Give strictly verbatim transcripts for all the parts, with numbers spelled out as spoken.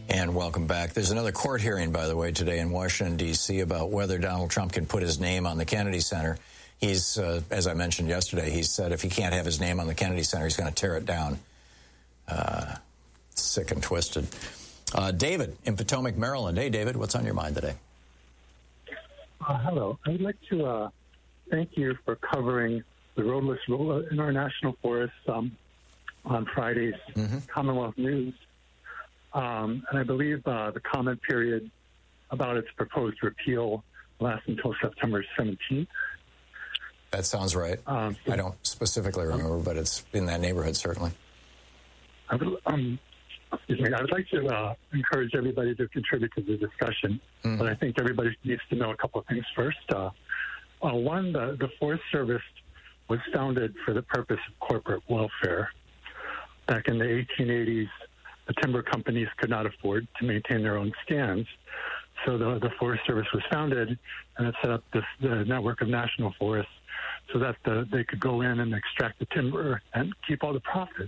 And welcome back. There's another court hearing, by the way, today in Washington, D C about whether Donald Trump can put his name on the Kennedy Center. He's, uh, as I mentioned yesterday, he said if he can't have his name on the Kennedy Center, he's going to tear it down. Uh, sick and twisted. Uh, David in Potomac, Maryland. Hey, David, what's on your mind today? Uh, hello. I would like to uh, thank you for covering the roadless rule in our national forests um, on Friday's mm-hmm. Commonwealth News. Um, and I believe uh, the comment period about its proposed repeal lasts until September seventeenth. That sounds right. Um, so, I don't specifically remember, um, but it's in that neighborhood, certainly. I would, um, excuse me. I would like to uh, encourage everybody to contribute to the discussion, mm-hmm. but I think everybody needs to know a couple of things first. Uh, uh, one, the, the Forest Service was founded for the purpose of corporate welfare. Back in the eighteen eighties, the timber companies could not afford to maintain their own stands. So the, the Forest Service was founded, and it set up this the network of national forests so that the, they could go in and extract the timber and keep all the profits.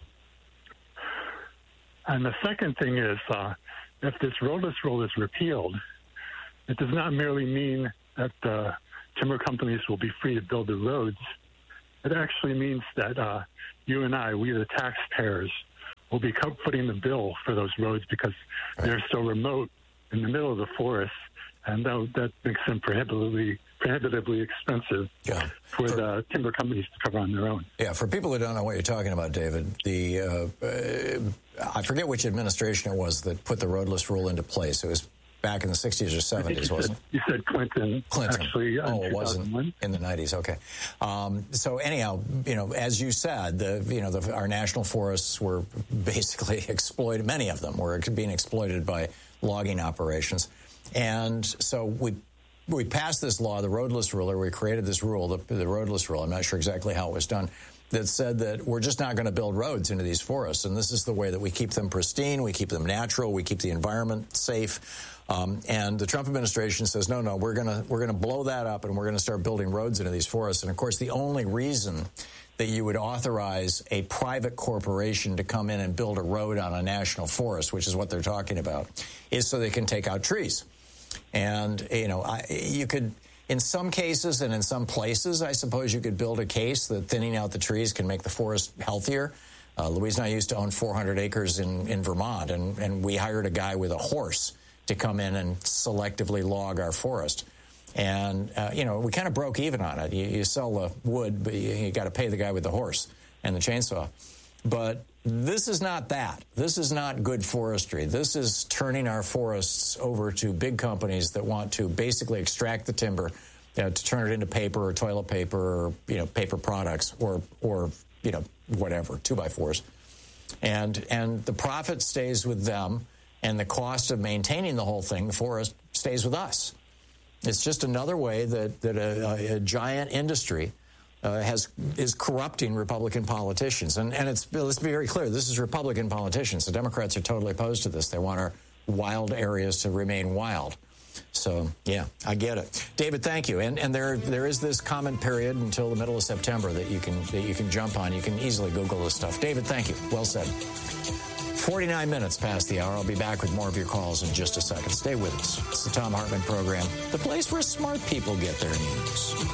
And the second thing is, uh, if this roadless rule is repealed, it does not merely mean that the timber companies will be free to build the roads. It actually means that uh, you and I, we the taxpayers, will be footing the bill for those roads because right. they're so remote in the middle of the forest, and that, that makes them prohibitively prohibitively expensive yeah. for, for the timber companies to cover on their own. Yeah, for people who don't know what you're talking about, David, the uh, uh, I forget which administration it was that put the roadless rule into place. It was back in the sixties or seventies, wasn't it? You said Clinton. Clinton. Actually, oh, it wasn't in the nineties. Okay. Um, so anyhow, you know, as you said, the you know the, our national forests were basically exploited. Many of them were being exploited by logging operations, and so we we passed this law, the roadless rule, or we created this rule, the, the roadless rule. I'm not sure exactly how it was done. That said that we're just not going to build roads into these forests, and this is the way that we keep them pristine, we keep them natural, we keep the environment safe. Um, and the Trump administration says, no, no, we're going to we're going to blow that up, and we're going to start building roads into these forests. And of course, the only reason that you would authorize a private corporation to come in and build a road on a national forest, which is what they're talking about, is so they can take out trees. And you know, I, you could. In some cases and in some places, I suppose you could build a case that thinning out the trees can make the forest healthier. Uh, Louise and I used to own four hundred acres in, in Vermont, and, and we hired a guy with a horse to come in and selectively log our forest. And, uh, you know, we kind of broke even on it. You, you sell the wood, but you, you got to pay the guy with the horse and the chainsaw. But this is not that. This is not good forestry. This is turning our forests over to big companies that want to basically extract the timber uh, to turn it into paper or toilet paper or, you know, paper products or, or you know, whatever, two-by-fours. And, and the profit stays with them, and the cost of maintaining the whole thing, the forest, stays with us. It's just another way that, that a, a, a giant industry Uh, has is corrupting Republican politicians. And, and it's, let's be very clear, this is Republican politicians. The Democrats are totally opposed to this. They want our wild areas to remain wild. So, yeah, I get it. David, thank you. And and there there is this comment period until the middle of September that you can that you can jump on. You can easily Google this stuff. David, thank you. Well said. forty-nine minutes past the hour. I'll be back with more of your calls in just a second. Stay with us. It's the Thom Hartmann Program, the place where smart people get their news.